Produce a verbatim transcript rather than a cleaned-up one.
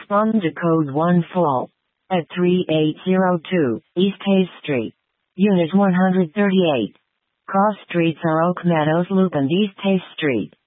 Respond to code one fall at three eight zero two East Hayes Street, Unit one thirty-eight. Cross streets are Oak Meadows Loop and East Hayes Street.